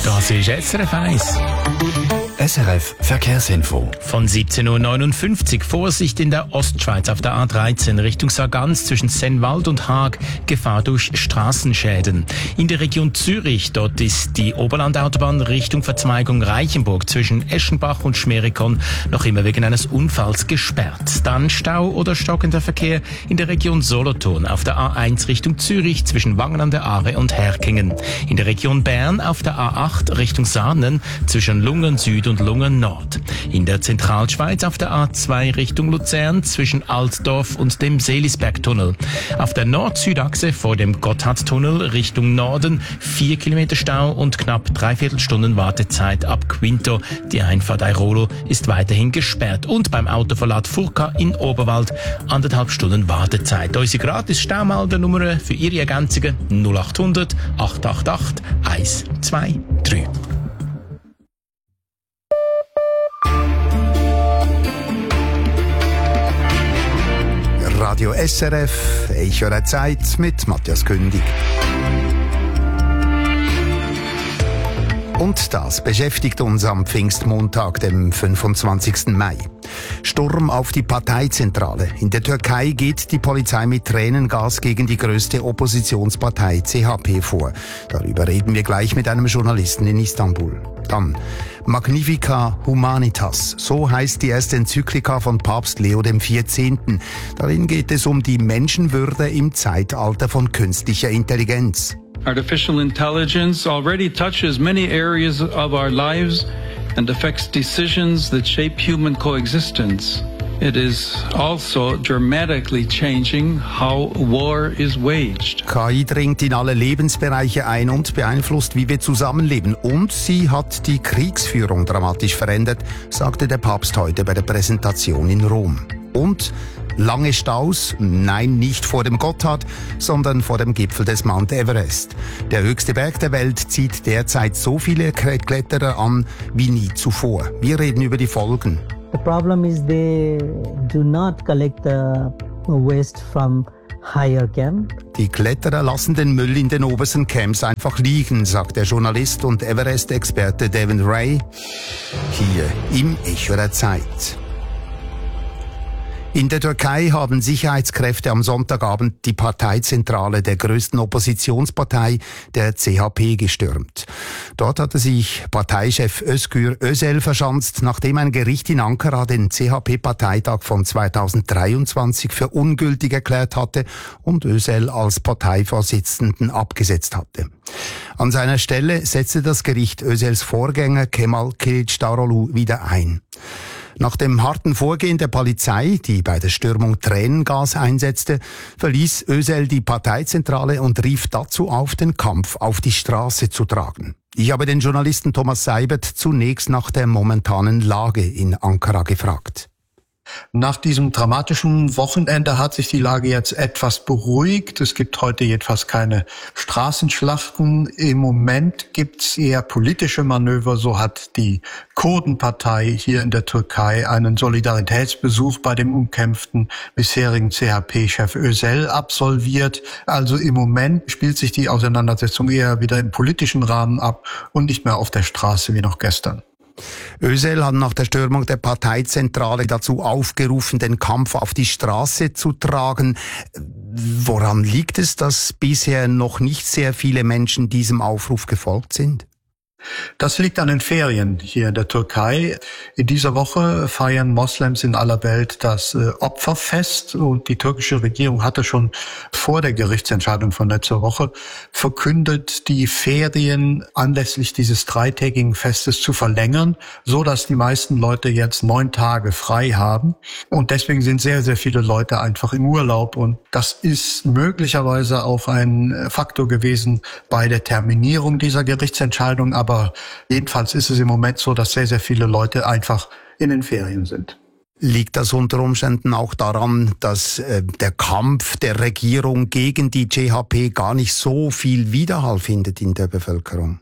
Das ist SRF 1. SRF Verkehrsinfo. Von 17.59 Uhr. Vorsicht in der Ostschweiz auf der A13 Richtung Sargans zwischen Sennwald und Haag. Gefahr durch Straßenschäden. In der Region Zürich, dort ist die Oberlandautobahn Richtung Verzweigung Reichenburg zwischen Eschenbach und Schmerikon noch immer wegen eines Unfalls gesperrt. Dann Stau oder stockender Verkehr in der Region Solothurn auf der A1 Richtung Zürich zwischen Wangen an der Aare und Herkingen. In der Region Bern auf der A8 Richtung Saanen zwischen Lungen Süd und Lungen Nord. In der Zentralschweiz auf der A2 Richtung Luzern zwischen Altdorf und dem Seelisbergtunnel. Auf der Nord-Süd-Achse vor dem Gotthardtunnel Richtung Norden 4 Kilometer Stau und knapp 3/4 Stunden Wartezeit ab Quinto. Die Einfahrt Airolo ist weiterhin gesperrt. Und beim Autoverlad Furka in Oberwald 1,5 Stunden Wartezeit. Unsere gratis Staumeldernummer für Ihre Ergänzungen 0800 888 123. Radio SRF, ich höre Zeit mit Matthias Kündig. Und das beschäftigt uns am Pfingstmontag, dem 25. Mai. Sturm auf die Parteizentrale. In der Türkei geht die Polizei mit Tränengas gegen die größte Oppositionspartei CHP vor. Darüber reden wir gleich mit einem Journalisten in Istanbul. Dann Magnifica Humanitas, so heißt die erste Enzyklika von Papst Leo XIV. Darin geht es um die Menschenwürde im Zeitalter von künstlicher Intelligenz. Artificial intelligence already touches many areas of our lives and affects decisions that shape human coexistence. It is also dramatically changing how war is waged. KI dringt in alle Lebensbereiche ein und beeinflusst, wie wir zusammenleben. Und sie hat die Kriegsführung dramatisch verändert, sagte der Papst heute bei der Präsentation in Rom. Und lange Staus? Nein, nicht vor dem Gotthard, sondern vor dem Gipfel des Mount Everest. Der höchste Berg der Welt zieht derzeit so viele Kletterer an wie nie zuvor. Wir reden über die Folgen. The problem is they do not collect the waste from higher camp. Die Kletterer lassen den Müll in den obersten Camps einfach liegen, sagt der Journalist und Everest-Experte Devin Ray hier im Echo der Zeit. In der Türkei haben Sicherheitskräfte am Sonntagabend die Parteizentrale der größten Oppositionspartei, der CHP, gestürmt. Dort hatte sich Parteichef Özgür Özel verschanzt, nachdem ein Gericht in Ankara den CHP-Parteitag von 2023 für ungültig erklärt hatte und Özel als Parteivorsitzenden abgesetzt hatte. An seiner Stelle setzte das Gericht Özels Vorgänger Kemal Kılıçdaroğlu wieder ein. Nach dem harten Vorgehen der Polizei, die bei der Stürmung Tränengas einsetzte, verließ Özel die Parteizentrale und rief dazu auf, den Kampf auf die Straße zu tragen. Ich habe den Journalisten Thomas Seibert zunächst nach der momentanen Lage in Ankara gefragt. Nach diesem dramatischen Wochenende hat sich die Lage jetzt etwas beruhigt. Es gibt heute jedenfalls keine Straßenschlachten. Im Moment gibt es eher politische Manöver. So hat die Kurdenpartei hier in der Türkei einen Solidaritätsbesuch bei dem umkämpften bisherigen CHP-Chef Özel absolviert. Also im Moment spielt sich die Auseinandersetzung eher wieder im politischen Rahmen ab und nicht mehr auf der Straße wie noch gestern. Özel hat nach der Stürmung der Parteizentrale dazu aufgerufen, den Kampf auf die Straße zu tragen. Woran liegt es, dass bisher noch nicht sehr viele Menschen diesem Aufruf gefolgt sind? Das liegt an den Ferien hier in der Türkei. In dieser Woche feiern Moslems in aller Welt das Opferfest und die türkische Regierung hatte schon vor der Gerichtsentscheidung von letzter Woche verkündet, die Ferien anlässlich dieses dreitägigen Festes zu verlängern, so dass die meisten Leute jetzt 9 Tage frei haben. Und deswegen sind sehr, sehr viele Leute einfach im Urlaub. Und das ist möglicherweise auch ein Faktor gewesen bei der Terminierung dieser Gerichtsentscheidung. Aber jedenfalls ist es im Moment so, dass sehr, sehr viele Leute einfach in den Ferien sind. Liegt das unter Umständen auch daran, dass der Kampf der Regierung gegen die CHP gar nicht so viel Widerhall findet in der Bevölkerung?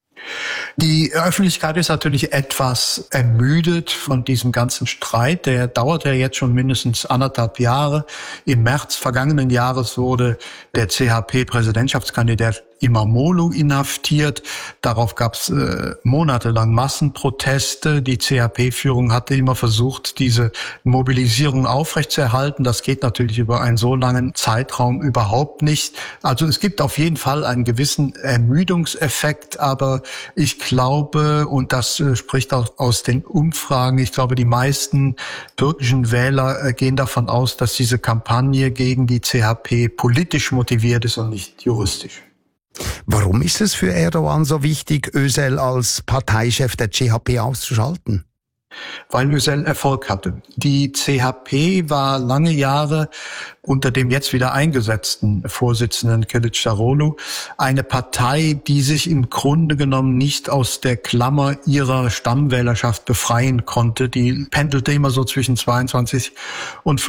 Die Öffentlichkeit ist natürlich etwas ermüdet von diesem ganzen Streit. Der dauert ja jetzt schon mindestens 1,5 Jahre. Im März vergangenen Jahres wurde der CHP-Präsidentschaftskandidat Imamoglu inhaftiert. Darauf gab es monatelang Massenproteste. Die CHP-Führung hatte immer versucht, diese Mobilisierung aufrechtzuerhalten. Das geht natürlich über einen so langen Zeitraum überhaupt nicht. Also es gibt auf jeden Fall einen gewissen Ermüdungseffekt, aber ich glaube, und das spricht auch aus den Umfragen, ich glaube, die meisten türkischen Wähler gehen davon aus, dass diese Kampagne gegen die CHP politisch motiviert ist und nicht juristisch. Warum ist es für Erdogan so wichtig, Özel als Parteichef der CHP auszuschalten? Weil Özel Erfolg hatte. Die CHP war lange Jahre unter dem jetzt wieder eingesetzten Vorsitzenden Kılıçdaroğlu eine Partei, die sich im Grunde genommen nicht aus der Klammer ihrer Stammwählerschaft befreien konnte. Die pendelte immer so zwischen 22 und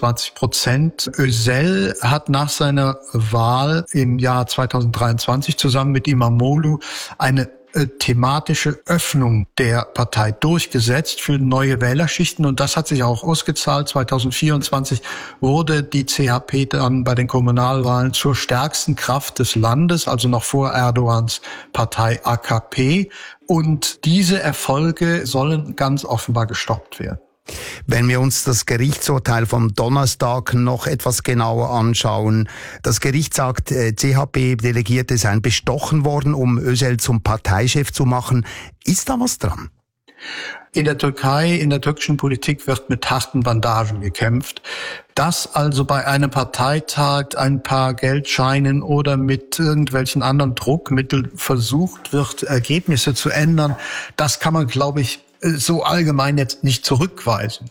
25%. Özel hat nach seiner Wahl im Jahr 2023 zusammen mit Imamoglu eine thematische Öffnung der Partei durchgesetzt für neue Wählerschichten, und das hat sich auch ausgezahlt. 2024 wurde die CHP dann bei den Kommunalwahlen zur stärksten Kraft des Landes, also noch vor Erdogans Partei AKP, und diese Erfolge sollen ganz offenbar gestoppt werden. Wenn wir uns das Gerichtsurteil vom Donnerstag noch etwas genauer anschauen, das Gericht sagt, CHP-Delegierte seien bestochen worden, um Özel zum Parteichef zu machen. Ist da was dran? In der Türkei, in der türkischen Politik wird mit harten Bandagen gekämpft. Dass also bei einem Parteitag ein paar Geldscheinen oder mit irgendwelchen anderen Druckmitteln versucht wird, Ergebnisse zu ändern, das kann man, glaube ich, so allgemein jetzt nicht zurückweisen.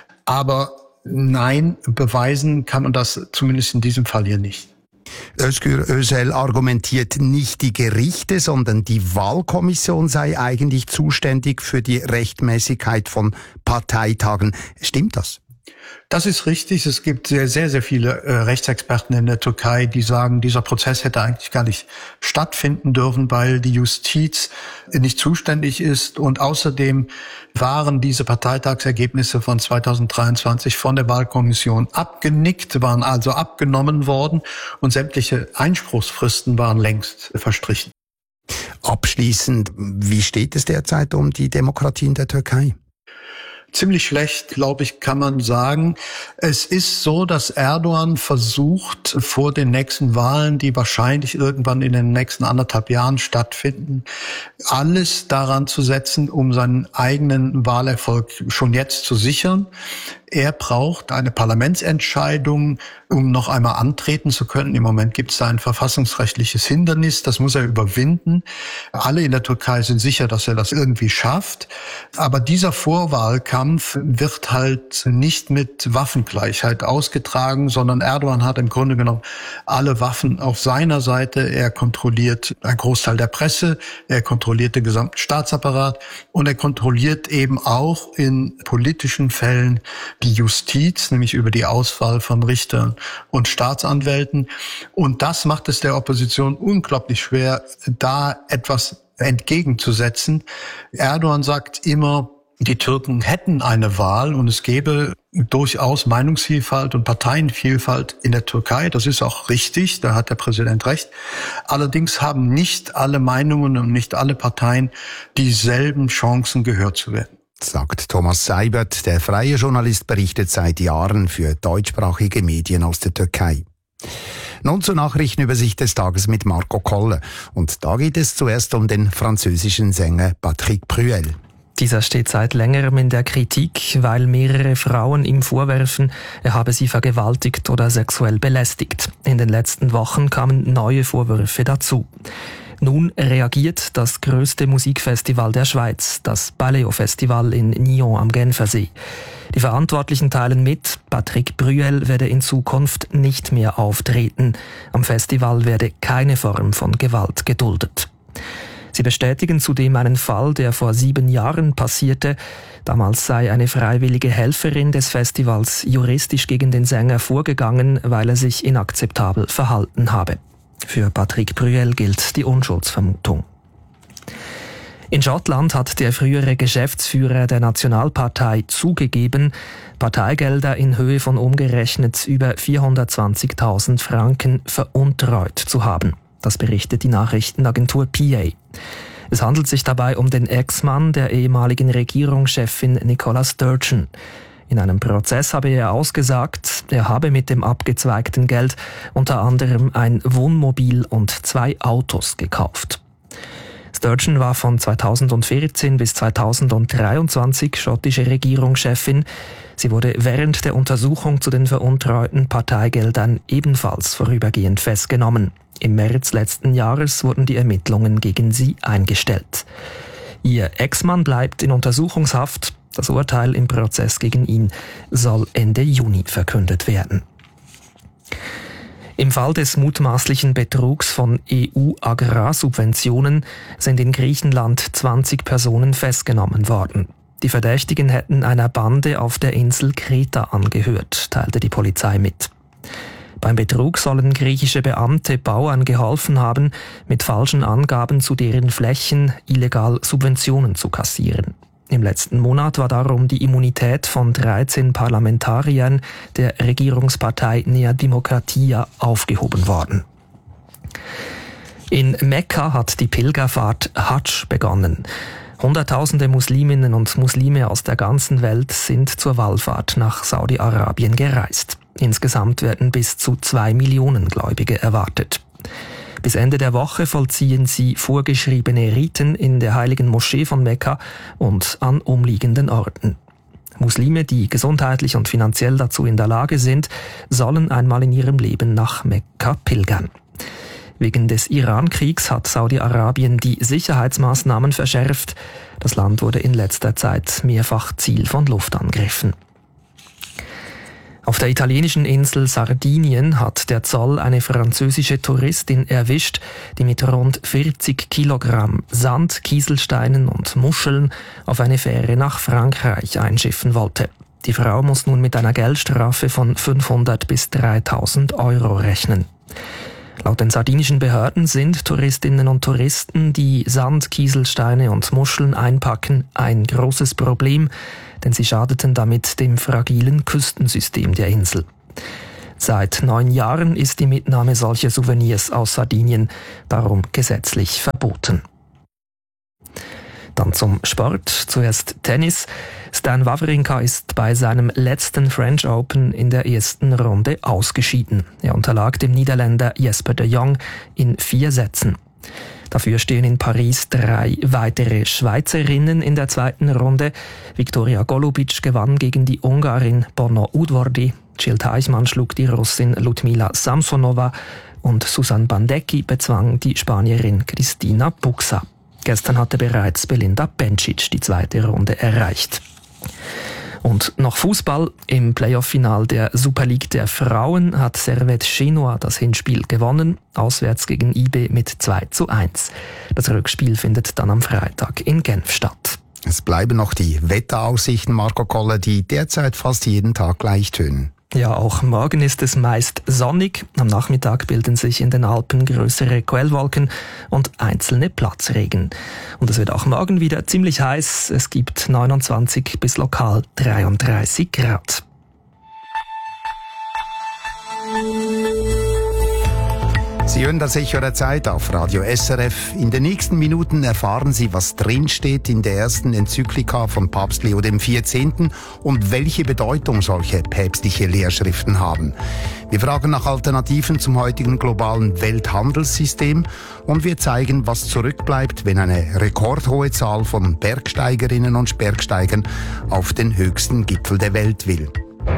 Aber nein, beweisen kann man das zumindest in diesem Fall hier nicht. Özgür Özel argumentiert, nicht die Gerichte, sondern die Wahlkommission sei eigentlich zuständig für die Rechtmäßigkeit von Parteitagen. Stimmt das? Das ist richtig. Es gibt sehr, sehr viele Rechtsexperten in der Türkei, die sagen, dieser Prozess hätte eigentlich gar nicht stattfinden dürfen, weil die Justiz nicht zuständig ist. Und außerdem waren diese Parteitagsergebnisse von 2023 von der Wahlkommission abgenickt, waren also abgenommen worden, und sämtliche Einspruchsfristen waren längst verstrichen. Abschließend, wie steht es derzeit um die Demokratie in der Türkei? Ziemlich schlecht, glaube ich, kann man sagen. Es ist so, dass Erdogan versucht, vor den nächsten Wahlen, die wahrscheinlich irgendwann in den nächsten 1,5 Jahren stattfinden, alles daran zu setzen, um seinen eigenen Wahlerfolg schon jetzt zu sichern. Er braucht eine Parlamentsentscheidung, um noch einmal antreten zu können. Im Moment gibt es da ein verfassungsrechtliches Hindernis, das muss er überwinden. Alle in der Türkei sind sicher, dass er das irgendwie schafft. Aber dieser Vorwahlkampf wird halt nicht mit Waffengleichheit ausgetragen, sondern Erdogan hat im Grunde genommen alle Waffen auf seiner Seite. Er kontrolliert einen Großteil der Presse, er kontrolliert den gesamten Staatsapparat und er kontrolliert eben auch in politischen Fällen die Justiz, nämlich über die Auswahl von Richtern und Staatsanwälten. Und das macht es der Opposition unglaublich schwer, da etwas entgegenzusetzen. Erdogan sagt immer, die Türken hätten eine Wahl und es gäbe durchaus Meinungsvielfalt und Parteienvielfalt in der Türkei. Das ist auch richtig, da hat der Präsident recht. Allerdings haben nicht alle Meinungen und nicht alle Parteien dieselben Chancen, gehört zu werden. Sagt Thomas Seibert, der freie Journalist, berichtet seit Jahren für deutschsprachige Medien aus der Türkei. Nun zur Nachrichtenübersicht des Tages mit Marco Kolle. Und da geht es zuerst um den französischen Sänger Patrick Bruel. Dieser steht seit längerem in der Kritik, weil mehrere Frauen ihm vorwerfen, er habe sie vergewaltigt oder sexuell belästigt. In den letzten Wochen kamen neue Vorwürfe dazu. Nun reagiert das größte Musikfestival der Schweiz, das Baleo-Festival in Nyon am Genfersee. Die Verantwortlichen teilen mit, Patrick Bruel werde in Zukunft nicht mehr auftreten. Am Festival werde keine Form von Gewalt geduldet. Sie bestätigen zudem einen Fall, der vor 7 Jahren passierte. Damals sei eine freiwillige Helferin des Festivals juristisch gegen den Sänger vorgegangen, weil er sich inakzeptabel verhalten habe. Für Patrick Bruel gilt die Unschuldsvermutung. In Schottland hat der frühere Geschäftsführer der Nationalpartei zugegeben, Parteigelder in Höhe von umgerechnet über 420.000 Franken veruntreut zu haben. Das berichtet die Nachrichtenagentur PA. Es handelt sich dabei um den Ex-Mann der ehemaligen Regierungschefin Nicola Sturgeon. In einem Prozess habe er ausgesagt, er habe mit dem abgezweigten Geld unter anderem ein Wohnmobil und 2 Autos gekauft. Sturgeon war von 2014 bis 2023 schottische Regierungschefin. Sie wurde während der Untersuchung zu den veruntreuten Parteigeldern ebenfalls vorübergehend festgenommen. Im März letzten Jahres wurden die Ermittlungen gegen sie eingestellt. Ihr Ex-Mann bleibt in Untersuchungshaft. Das Urteil im Prozess gegen ihn soll Ende Juni verkündet werden. Im Fall des mutmaßlichen Betrugs von EU-Agrarsubventionen sind in Griechenland 20 Personen festgenommen worden. Die Verdächtigen hätten einer Bande auf der Insel Kreta angehört, teilte die Polizei mit. Beim Betrug sollen griechische Beamte Bauern geholfen haben, mit falschen Angaben zu deren Flächen illegal Subventionen zu kassieren. Im letzten Monat war darum die Immunität von 13 Parlamentariern der Regierungspartei Nea Dimokratia aufgehoben worden. In Mekka hat die Pilgerfahrt Hadsch begonnen. Hunderttausende Musliminnen und Muslime aus der ganzen Welt sind zur Wallfahrt nach Saudi-Arabien gereist. Insgesamt werden bis zu 2 Millionen Gläubige erwartet. Bis Ende der Woche vollziehen sie vorgeschriebene Riten in der heiligen Moschee von Mekka und an umliegenden Orten. Muslime, die gesundheitlich und finanziell dazu in der Lage sind, sollen einmal in ihrem Leben nach Mekka pilgern. Wegen des Iran-Kriegs hat Saudi-Arabien die Sicherheitsmaßnahmen verschärft. Das Land wurde in letzter Zeit mehrfach Ziel von Luftangriffen. Auf der italienischen Insel Sardinien hat der Zoll eine französische Touristin erwischt, die mit rund 40 Kilogramm Sand, Kieselsteinen und Muscheln auf eine Fähre nach Frankreich einschiffen wollte. Die Frau muss nun mit einer Geldstrafe von 500 bis 3.000 Euro rechnen. Laut den sardinischen Behörden sind Touristinnen und Touristen, die Sand, Kieselsteine und Muscheln einpacken, ein großes Problem, denn sie schadeten damit dem fragilen Küstensystem der Insel. Seit 9 Jahren ist die Mitnahme solcher Souvenirs aus Sardinien darum gesetzlich verboten. Dann zum Sport. Zuerst Tennis. Stan Wawrinka ist bei seinem letzten French Open in der ersten Runde ausgeschieden. Er unterlag dem Niederländer Jesper de Jong in 4 Sätzen. Dafür stehen in Paris 3 weitere Schweizerinnen in der zweiten Runde. Viktoria Golubic gewann gegen die Ungarin Bono Udvardy. Jill Teichmann schlug die Russin Ludmila Samsonova und Susan Bandecki bezwang die Spanierin Cristina Buxa. Gestern hatte bereits Belinda Bencic die zweite Runde erreicht. Und noch Fußball. Im Playoff-Final der Super League der Frauen hat Servette Genua das Hinspiel gewonnen, auswärts gegen IB mit 2:1. Das Rückspiel findet dann am Freitag in Genf statt. Es bleiben noch die Wetteraussichten, Marco Koller, die derzeit fast jeden Tag gleich tönen. Ja, auch morgen ist es meist sonnig. Am Nachmittag bilden sich in den Alpen größere Quellwolken und einzelne Platzregen. Und es wird auch morgen wieder ziemlich heiß. Es gibt 29 bis lokal 33 Grad. Sie hören das Echo der Zeit auf Radio SRF. In den nächsten Minuten erfahren Sie, was drinsteht in der ersten Enzyklika von Papst Leo XIV. Und welche Bedeutung solche päpstliche Lehrschriften haben. Wir fragen nach Alternativen zum heutigen globalen Welthandelssystem und wir zeigen, was zurückbleibt, wenn eine rekordhohe Zahl von Bergsteigerinnen und Bergsteigern auf den höchsten Gipfel der Welt will.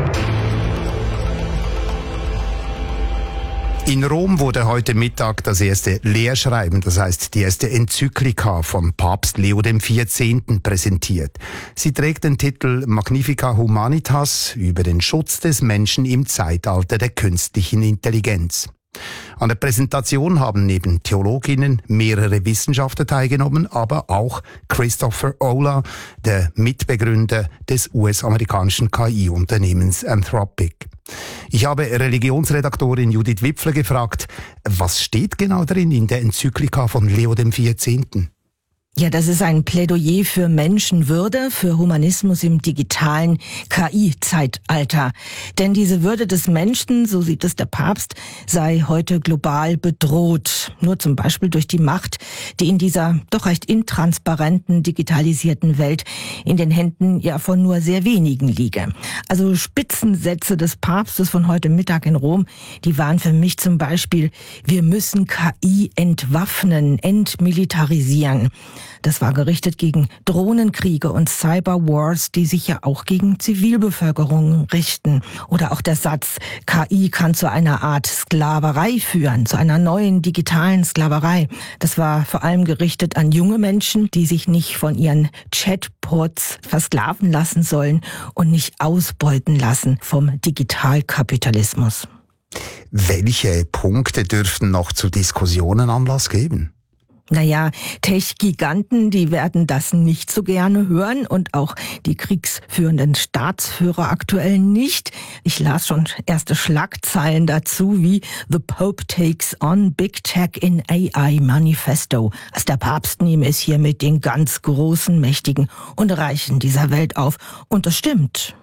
In Rom wurde heute Mittag das erste Lehrschreiben, das heißt die erste Enzyklika von Papst Leo XIV. Präsentiert. Sie trägt den Titel Magnificat Humanitas über den Schutz des Menschen im Zeitalter der künstlichen Intelligenz. An der Präsentation haben neben Theologinnen mehrere Wissenschaftler teilgenommen, aber auch Christopher Olah, der Mitbegründer des US-amerikanischen KI-Unternehmens Anthropic. Ich habe Religionsredaktorin Judith Wipfler gefragt, was steht genau drin in der Enzyklika von Leo XIV.? Ja, das ist ein Plädoyer für Menschenwürde, für Humanismus im digitalen KI-Zeitalter. Denn diese Würde des Menschen, so sieht es der Papst, sei heute global bedroht. Nur zum Beispiel durch die Macht, die in dieser doch recht intransparenten, digitalisierten Welt in den Händen ja von nur sehr wenigen liege. Also Spitzensätze des Papstes von heute Mittag in Rom, die waren für mich zum Beispiel: Wir müssen KI entwaffnen, entmilitarisieren. Das war gerichtet gegen Drohnenkriege und Cyberwars, die sich ja auch gegen Zivilbevölkerung richten. Oder auch der Satz, KI kann zu einer Art Sklaverei führen, zu einer neuen digitalen Sklaverei. Das war vor allem gerichtet an junge Menschen, die sich nicht von ihren Chatbots versklaven lassen sollen und nicht ausbeuten lassen vom Digitalkapitalismus. Welche Punkte dürften noch zu Diskussionen Anlass geben? Naja, Tech-Giganten, die werden das nicht so gerne hören und auch die kriegsführenden Staatsführer aktuell nicht. Ich las schon erste Schlagzeilen dazu wie "The Pope takes on Big Tech in AI Manifesto". Also der Papst nehme es hier mit den ganz großen, mächtigen und Reichen dieser Welt auf. Und das stimmt.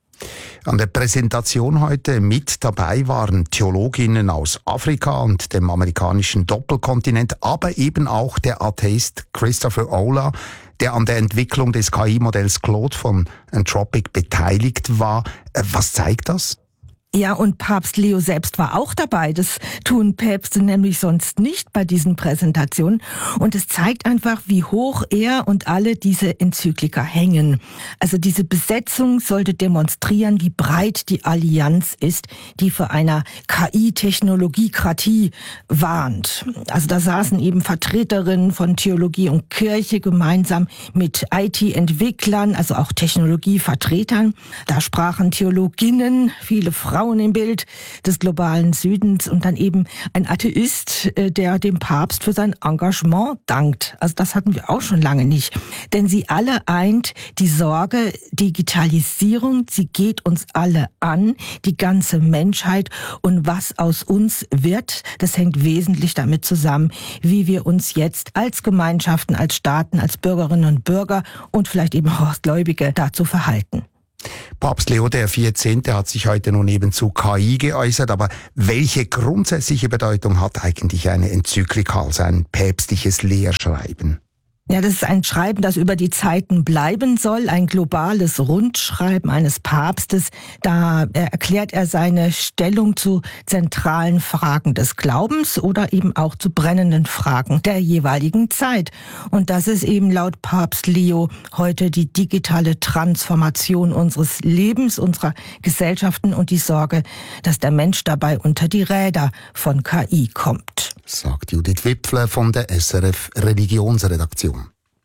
An der Präsentation heute mit dabei waren Theologinnen aus Afrika und dem amerikanischen Doppelkontinent, aber eben auch der Atheist Christopher Olah, der an der Entwicklung des KI-Modells Claude von Anthropic beteiligt war. Was zeigt das? Ja, und Papst Leo selbst war auch dabei. Das tun Päpste nämlich sonst nicht bei diesen Präsentationen. Und es zeigt einfach, wie hoch er und alle diese Enzyklika hängen. Also diese Besetzung sollte demonstrieren, wie breit die Allianz ist, die vor einer KI-Technologiekratie warnt. Also da saßen eben Vertreterinnen von Theologie und Kirche gemeinsam mit IT-Entwicklern, also auch Technologievertretern. Da sprachen Theologinnen, viele Frauen im Bild des globalen Südens und dann eben ein Atheist, der dem Papst für sein Engagement dankt. Also das hatten wir auch schon lange nicht. Denn sie alle eint die Sorge, Digitalisierung, sie geht uns alle an, die ganze Menschheit. Und was aus uns wird, das hängt wesentlich damit zusammen, wie wir uns jetzt als Gemeinschaften, als Staaten, als Bürgerinnen und Bürger und vielleicht eben auch als Gläubige dazu verhalten. Papst Leo XIV. Hat sich heute nun eben zu KI geäußert, aber welche grundsätzliche Bedeutung hat eigentlich eine Enzyklika, also ein päpstliches Lehrschreiben? Ja, das ist ein Schreiben, das über die Zeiten bleiben soll, ein globales Rundschreiben eines Papstes. Da erklärt er seine Stellung zu zentralen Fragen des Glaubens oder eben auch zu brennenden Fragen der jeweiligen Zeit. Und das ist eben laut Papst Leo heute die digitale Transformation unseres Lebens, unserer Gesellschaften und die Sorge, dass der Mensch dabei unter die Räder von KI kommt. Sagt Judith Wipfler von der SRF Religionsredaktion.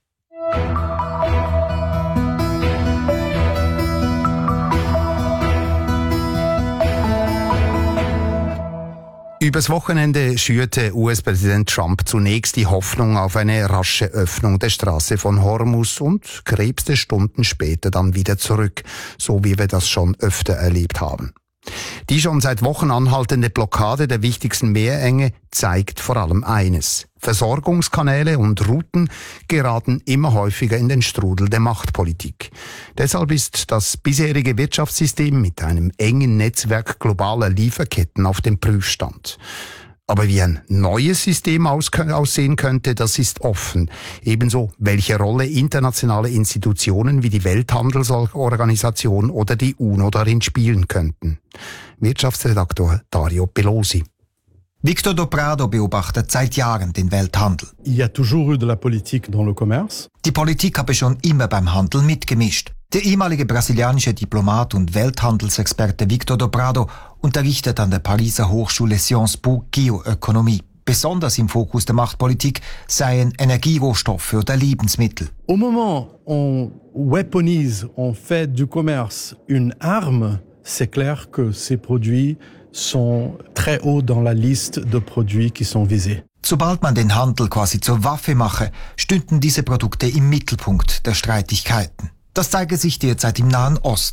Übers Wochenende schürte US-Präsident Trump zunächst die Hoffnung auf eine rasche Öffnung der Straße von Hormuz und krebste Stunden später dann wieder zurück, so wie wir das schon öfter erlebt haben. Die schon seit Wochen anhaltende Blockade der wichtigsten Meerenge zeigt vor allem eines: Versorgungskanäle und Routen geraten immer häufiger in den Strudel der Machtpolitik. Deshalb ist das bisherige Wirtschaftssystem mit einem engen Netzwerk globaler Lieferketten auf dem Prüfstand. Aber wie ein neues System aussehen könnte, das ist offen. Ebenso, welche Rolle internationale Institutionen wie die Welthandelsorganisation oder die UNO darin spielen könnten. Wirtschaftsredaktor Dario Pelosi. Victor do Prado beobachtet seit Jahren den Welthandel. Il y a toujours eu de la politique dans le commerce. Die Politik habe schon immer beim Handel mitgemischt. Der ehemalige brasilianische Diplomat und Welthandelsexperte Victor do Prado unterrichtet an der Pariser Hochschule Sciences Po Geoökonomie. Besonders im Fokus der Machtpolitik seien Energierohstoffe oder Lebensmittel. Au moment on weaponise, on fait du commerce une arme, c'est clair que ces produits sont très haut dans la liste de produits qui sont visés. Sobald man den Handel quasi zur Waffe mache, stünden diese Produkte im Mittelpunkt der Streitigkeiten. Das zeige sich derzeit im Nahen Osten.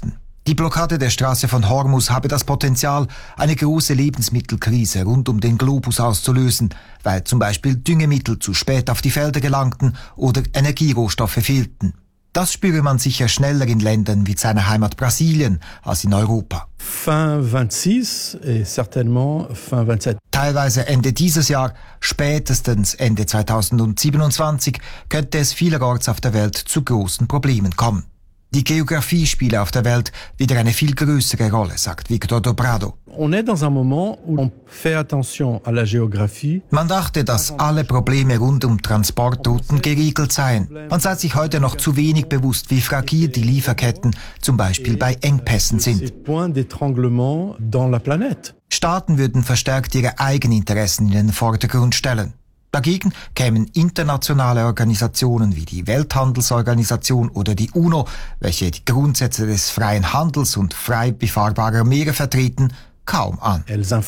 Die Blockade der Straße von Hormuz habe das Potenzial, eine große Lebensmittelkrise rund um den Globus auszulösen, weil zum Beispiel Düngemittel zu spät auf die Felder gelangten oder Energierohstoffe fehlten. Das spüre man sicher schneller in Ländern wie seiner Heimat Brasilien als in Europa. Fin 26 et certainement fin 27. Teilweise Ende dieses Jahr, spätestens Ende 2027 könnte es vielerorts auf der Welt zu großen Problemen kommen. Die Geografie spiele auf der Welt wieder eine viel größere Rolle, sagt Victor Dobrado. On est dans un moment où on fait attention à la géographie. Man dachte, dass alle Probleme rund um Transportrouten geregelt seien. Man sei sich heute noch zu wenig bewusst, wie fragil die Lieferketten zum Beispiel bei Engpässen sind. Point d'étranglement dans la planète. Staaten würden verstärkt ihre Eigeninteressen in den Vordergrund stellen. Dagegen kämen internationale Organisationen wie die Welthandelsorganisation oder die UNO, welche die Grundsätze des freien Handels und frei befahrbarer Meere vertreten, kaum an.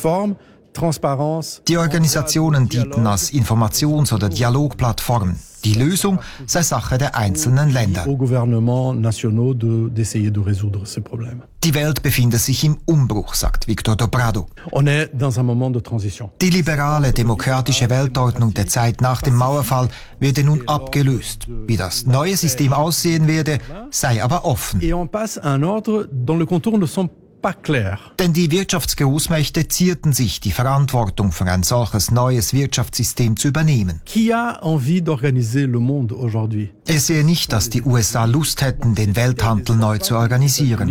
Die Organisationen dienten als Informations- oder Dialogplattformen. Die Lösung sei Sache der einzelnen Länder. Die Welt befinde sich im Umbruch, sagt Victor Dobrado. Die liberale, demokratische Weltordnung der Zeit nach dem Mauerfall werde nun abgelöst. Wie das neue System aussehen werde, sei aber offen. Denn die Wirtschaftsgroßmächte zierten sich, die Verantwortung für ein solches neues Wirtschaftssystem zu übernehmen. Er sehe nicht, dass die USA Lust hätten, den Welthandel neu zu organisieren.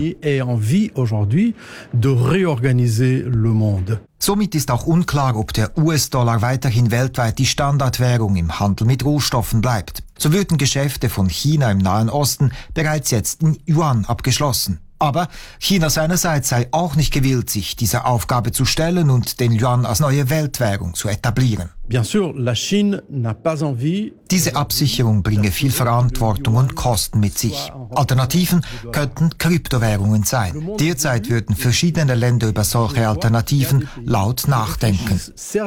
Somit ist auch unklar, ob der US-Dollar weiterhin weltweit die Standardwährung im Handel mit Rohstoffen bleibt. So würden Geschäfte von China im Nahen Osten bereits jetzt in Yuan abgeschlossen. Aber China seinerseits sei auch nicht gewillt, sich dieser Aufgabe zu stellen und den Yuan als neue Weltwährung zu etablieren. Diese Absicherung bringe viel Verantwortung und Kosten mit sich. Alternativen könnten Kryptowährungen sein. Derzeit würden verschiedene Länder über solche Alternativen laut nachdenken.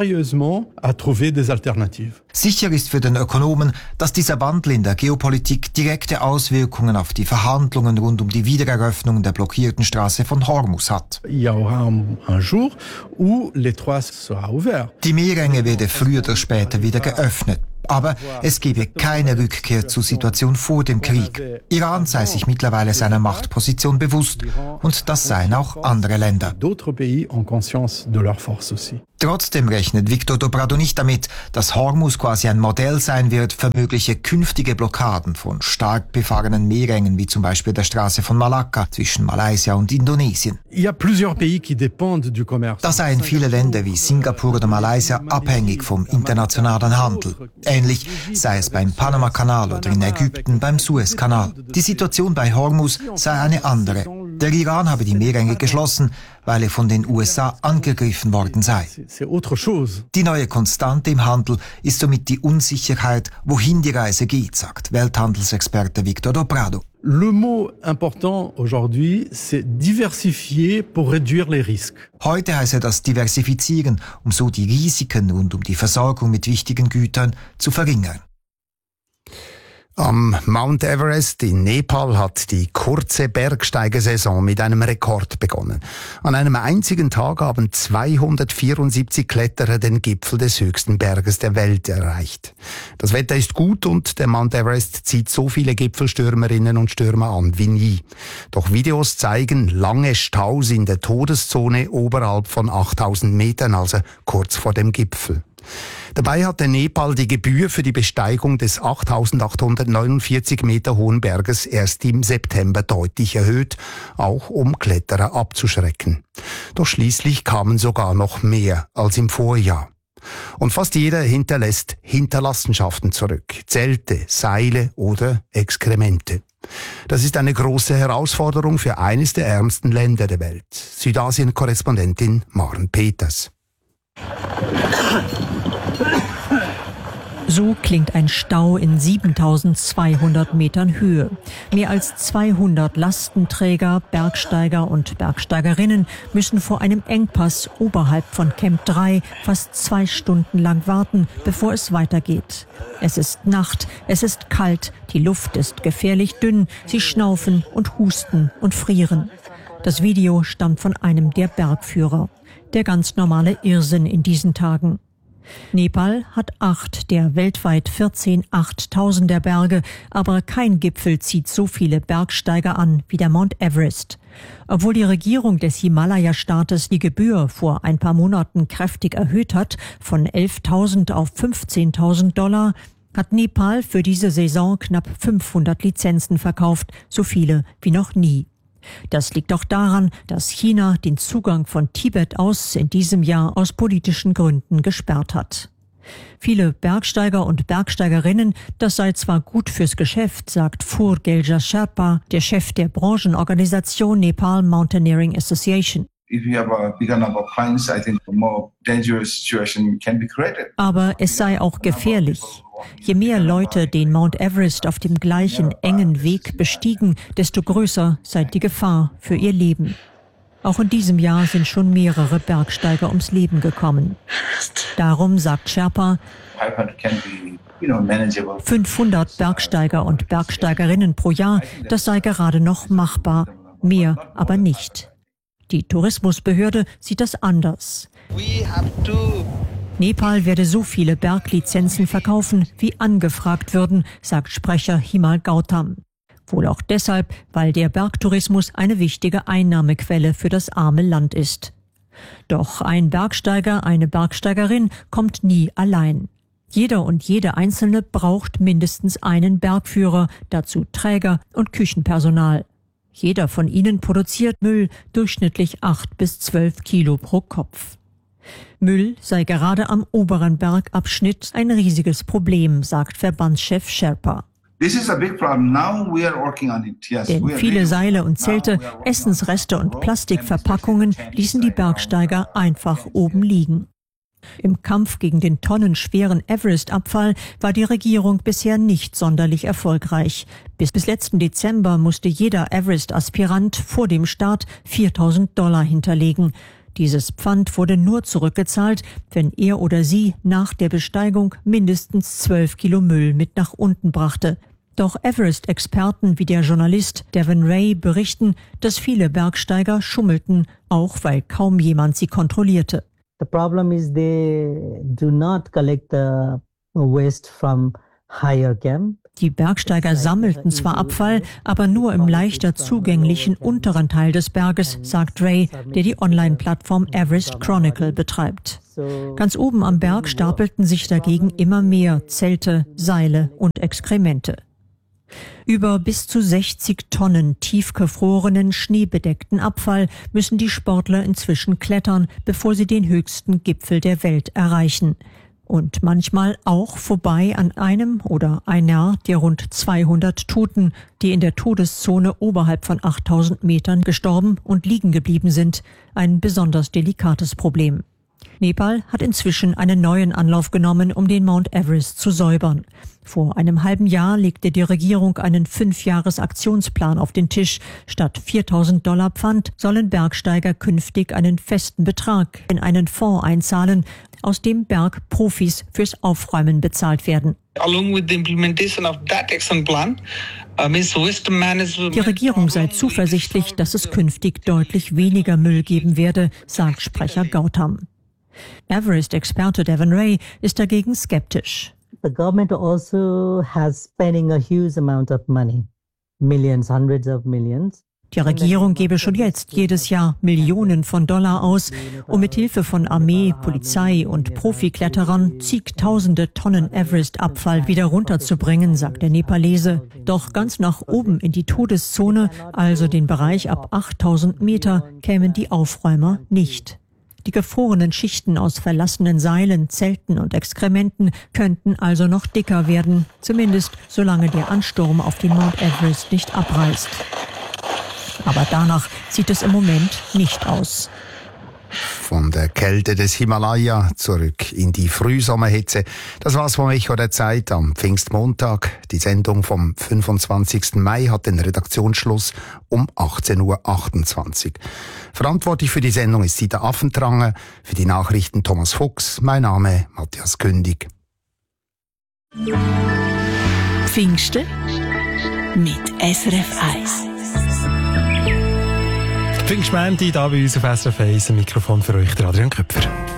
Sicher ist für den Ökonomen, dass dieser Wandel in der Geopolitik direkte Auswirkungen auf die Verhandlungen rund um die Wiedereröffnung der blockierten Straße von Hormuz hat. Die Meerenge werde früher oder später wieder geöffnet. Aber es gebe keine Rückkehr zur Situation vor dem Krieg. Iran sei sich mittlerweile seiner Machtposition bewusst und das seien auch andere Länder. Trotzdem rechnet Victor Dobrado nicht damit, dass Hormuz quasi ein Modell sein wird für mögliche künftige Blockaden von stark befahrenen Meerengen wie zum Beispiel der Straße von Malakka zwischen Malaysia und Indonesien. Da seien viele Länder wie Singapur oder Malaysia abhängig vom internationalen Handel. Ähnlich sei es beim Panama-Kanal oder in Ägypten beim Suezkanal. Die Situation bei Hormuz sei eine andere. Der Iran habe die Meerenge geschlossen, weil er von den USA angegriffen worden sei. Die neue Konstante im Handel ist somit die Unsicherheit, wohin die Reise geht, sagt Welthandelsexperte Victor Dobrado. Le mot important aujourd'hui, c'est diversifier pour réduire les risques. Heute heißt das Diversifizieren, um so die Risiken rund um die Versorgung mit wichtigen Gütern zu verringern. Am Mount Everest in Nepal hat die kurze Bergsteigersaison mit einem Rekord begonnen. An einem einzigen Tag haben 274 Kletterer den Gipfel des höchsten Berges der Welt erreicht. Das Wetter ist gut und der Mount Everest zieht so viele Gipfelstürmerinnen und Stürmer an wie nie. Doch Videos zeigen lange Staus in der Todeszone oberhalb von 8000 Metern, also kurz vor dem Gipfel. Dabei hatte Nepal die Gebühr für die Besteigung des 8.849 Meter hohen Berges erst im September deutlich erhöht, auch um Kletterer abzuschrecken. Doch schließlich kamen sogar noch mehr als im Vorjahr. Und fast jeder hinterlässt Hinterlassenschaften zurück, Zelte, Seile oder Exkremente. Das ist eine große Herausforderung für eines der ärmsten Länder der Welt. Südasien-Korrespondentin Maren Peters. So klingt ein Stau in 7200 Metern Höhe. Mehr als 200 Lastenträger, Bergsteiger und Bergsteigerinnen müssen vor einem Engpass oberhalb von Camp 3 fast 2 Stunden lang warten, bevor es weitergeht. Es ist Nacht, es ist kalt, die Luft ist gefährlich dünn, sie schnaufen und husten und frieren. Das Video stammt von einem der Bergführer. Der ganz normale Irrsinn in diesen Tagen. Nepal hat 8 der weltweit 14 8000er Berge, aber kein Gipfel zieht so viele Bergsteiger an wie der Mount Everest. Obwohl die Regierung des Himalaya-Staates die Gebühr vor ein paar Monaten kräftig erhöht hat, von 11.000 auf 15.000 $, hat Nepal für diese Saison knapp 500 Lizenzen verkauft, so viele wie noch nie. Das liegt auch daran, dass China den Zugang von Tibet aus in diesem Jahr aus politischen Gründen gesperrt hat. Viele Bergsteiger und Bergsteigerinnen, das sei zwar gut fürs Geschäft, sagt Phur Gelja Sherpa, der Chef der Branchenorganisation Nepal Mountaineering Association. Aber es sei auch gefährlich. Je mehr Leute den Mount Everest auf dem gleichen engen Weg bestiegen, desto größer sei die Gefahr für ihr Leben. Auch in diesem Jahr sind schon mehrere Bergsteiger ums Leben gekommen. Darum sagt Sherpa, 500 Bergsteiger und Bergsteigerinnen pro Jahr, das sei gerade noch machbar, mehr aber nicht. Die Tourismusbehörde sieht das anders. Nepal werde so viele Berglizenzen verkaufen, wie angefragt würden, sagt Sprecher Himal Gautam. Wohl auch deshalb, weil der Bergtourismus eine wichtige Einnahmequelle für das arme Land ist. Doch ein Bergsteiger, eine Bergsteigerin kommt nie allein. Jeder und jede Einzelne braucht mindestens einen Bergführer, dazu Träger und Küchenpersonal. Jeder von ihnen produziert Müll, durchschnittlich 8 bis 12 Kilo pro Kopf. Müll sei gerade am oberen Bergabschnitt ein riesiges Problem, sagt Verbandschef Sherpa. Denn viele Seile und Zelte, Essensreste und Plastikverpackungen ließen die Bergsteiger einfach oben liegen. Im Kampf gegen den tonnenschweren Everest-Abfall war die Regierung bisher nicht sonderlich erfolgreich. Bis letzten Dezember musste jeder Everest-Aspirant vor dem Start 4.000 $ hinterlegen. Dieses Pfand wurde nur zurückgezahlt, wenn er oder sie nach der Besteigung mindestens 12 Kilo Müll mit nach unten brachte. Doch Everest-Experten wie der Journalist Devin Ray berichten, dass viele Bergsteiger schummelten, auch weil kaum jemand sie kontrollierte. The problem is they do not collect the waste from higher camp. Die Bergsteiger sammelten zwar Abfall, aber nur im leichter zugänglichen unteren Teil des Berges, sagt Ray, der die Online-Plattform Everest Chronicle betreibt. Ganz oben am Berg stapelten sich dagegen immer mehr Zelte, Seile und Exkremente. Über bis zu 60 Tonnen tiefgefrorenen, schneebedeckten Abfall müssen die Sportler inzwischen klettern, bevor sie den höchsten Gipfel der Welt erreichen. Und manchmal auch vorbei an einem oder einer der rund 200 Toten, die in der Todeszone oberhalb von 8000 Metern gestorben und liegen geblieben sind. Ein besonders delikates Problem. Nepal hat inzwischen einen neuen Anlauf genommen, um den Mount Everest zu säubern. Vor einem halben Jahr legte die Regierung einen 5-Jahres-Aktionsplan auf den Tisch. Statt 4.000 $ Pfand sollen Bergsteiger künftig einen festen Betrag in einen Fonds einzahlen, aus dem Bergprofis fürs Aufräumen bezahlt werden. Die Regierung sei zuversichtlich, dass es künftig deutlich weniger Müll geben werde, sagt Sprecher Gautam. Everest-Experte Devin Ray ist dagegen skeptisch. The government also has spending a huge amount of money, millions, hundreds of millions. Die Regierung gebe schon jetzt jedes Jahr Millionen von Dollar aus, um mit Hilfe von Armee, Polizei und Profikletterern zigtausende Tonnen Everest-Abfall wieder runterzubringen, sagt der Nepalese. Doch ganz nach oben in die Todeszone, also den Bereich ab 8000 Meter, kämen die Aufräumer nicht. Die gefrorenen Schichten aus verlassenen Seilen, Zelten und Exkrementen könnten also noch dicker werden, zumindest solange der Ansturm auf den Mount Everest nicht abreißt. Aber danach sieht es im Moment nicht aus. Von der Kälte des Himalaya zurück in die Frühsommerhitze. Das war's vom Echo der Zeit am Pfingstmontag. Die Sendung vom 25. Mai hat den Redaktionsschluss um 18.28 Uhr. Verantwortlich für die Sendung ist Dieter Affentranger, für die Nachrichten Thomas Fuchs. Mein Name Matthias Kündig. Pfingsten mit SRF 1. Pfingstmänti, da bei uns auf SRF 1, ein Mikrofon für euch, der Adrian Köpfer.